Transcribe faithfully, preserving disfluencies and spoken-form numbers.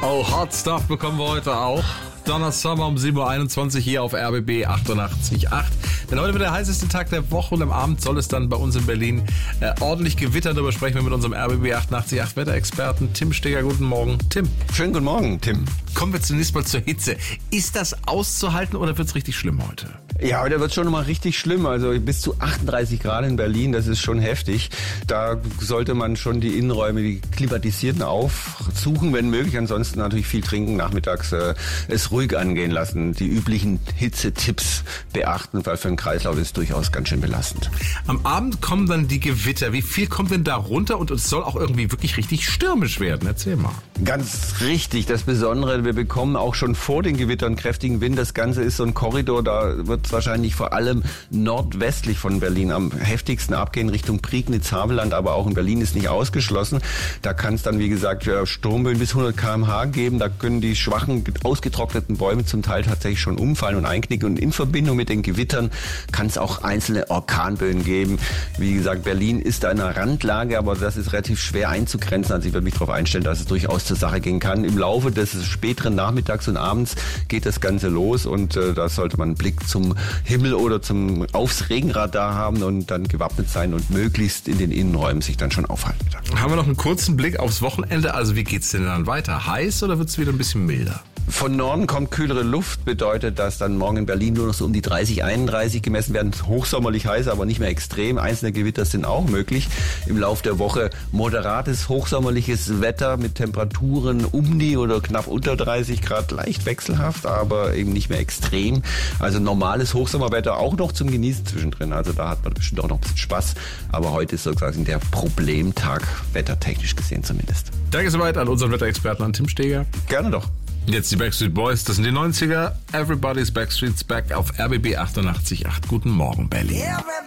Oh, Hot Stuff bekommen wir heute auch. Donna Summer um sieben Uhr einundzwanzig hier auf R B B achtundachtzig Komma acht. Denn heute wird der heißeste Tag der Woche und am Abend soll es dann bei uns in Berlin äh, ordentlich gewittern. Darüber sprechen wir mit unserem R B B achtundachtzig Komma acht Wetterexperten Tim Steger. Guten Morgen, Tim. Schönen guten Morgen, Tim. Kommen wir zunächst mal zur Hitze. Ist das auszuhalten oder wird es richtig schlimm heute? Ja, heute wird es schon mal richtig schlimm. Also bis zu achtunddreißig Grad in Berlin, das ist schon heftig. Da sollte man schon die Innenräume, die klimatisierten aufsuchen, wenn möglich. Ansonsten natürlich viel trinken, nachmittags äh, es ruhig angehen lassen. Die üblichen Hitzetipps beachten, weil für den Kreislauf ist es durchaus ganz schön belastend. Am Abend kommen dann die Gewitter. Wie viel kommt denn da runter? Und es soll auch irgendwie wirklich richtig stürmisch werden. Erzähl mal. Ganz richtig. Das Besondere, wir bekommen auch schon vor den Gewittern kräftigen Wind. Das Ganze ist so ein Korridor, da wird es wahrscheinlich vor allem nordwestlich von Berlin am heftigsten abgehen, Richtung Prignitz, Havelland, aber auch in Berlin ist nicht ausgeschlossen. Da kann es dann, wie gesagt, Sturmböen bis hundert Kilometer pro Stunde geben. Da können die schwachen, ausgetrockneten Bäume zum Teil tatsächlich schon umfallen und einknicken. Und in Verbindung mit den Gewittern kann es auch einzelne Orkanböen geben. Wie gesagt, Berlin ist da in einer Randlage, aber das ist relativ schwer einzugrenzen. Also ich würde mich darauf einstellen, dass es durchaus zur Sache gehen kann. Im Laufe des späteren Nachmittags und abends geht das Ganze los und äh, da sollte man einen Blick zum Himmel oder zum aufs Regenradar haben und dann gewappnet sein und möglichst in den Innenräumen sich dann schon aufhalten. Haben wir noch einen kurzen Blick aufs Wochenende? Also wie geht's denn dann weiter? Heiß oder wird es wieder ein bisschen milder? Von Norden kommt kühlere Luft, bedeutet, dass dann morgen in Berlin nur noch so um die dreißig, einunddreißig gemessen werden. Hochsommerlich heiß, aber nicht mehr extrem. Einzelne Gewitter sind auch möglich. Im Laufe der Woche moderates, hochsommerliches Wetter mit Temperaturen um die oder knapp unter dreißig Grad, leicht wechselhaft, aber eben nicht mehr extrem. Also normales Hochsommerwetter auch noch zum Genießen zwischendrin. Also da hat man bestimmt auch noch ein bisschen Spaß. Aber heute ist sozusagen der Problemtag, wettertechnisch gesehen zumindest. Danke soweit an unseren Wetterexperten, an Tim Steger. Gerne doch. Jetzt die Backstreet Boys, das sind die neunziger. Everybody's Backstreet's Back auf R B B achtundachtzig Komma acht. Guten Morgen, Berlin.